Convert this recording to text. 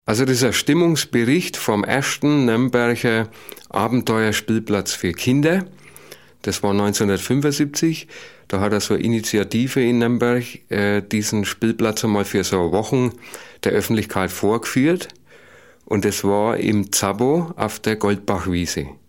Also das ist ein Stimmungsbericht vom ersten Nürnberger Abenteuerspielplatz für Kinder. Das war 1975. Da hat er so eine Initiative in Nürnberg diesen Spielplatz einmal für so Wochen der Öffentlichkeit vorgeführt. Und das war im Zabbo auf der Goldbachwiese.